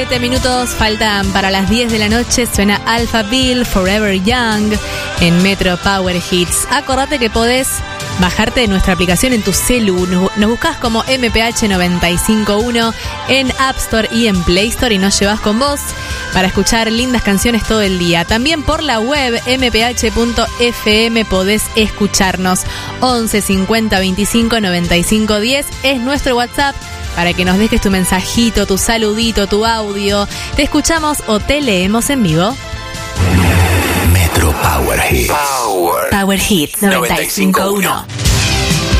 7 minutos faltan para las 10 de la noche. Suena Alphaville, Forever Young en Metro Power Hits. Acordate que podés bajarte nuestra aplicación en tu celu. Nos buscás como MPH 951 en App Store y en Play Store y nos llevas con vos para escuchar lindas canciones todo el día. También por la web mph.fm podés escucharnos. 11 50 25 95 10 es nuestro WhatsApp para que nos dejes tu mensajito, tu saludito, tu audio. Te escuchamos o te leemos en vivo. Metro Power Hits. Power Hits 95.1.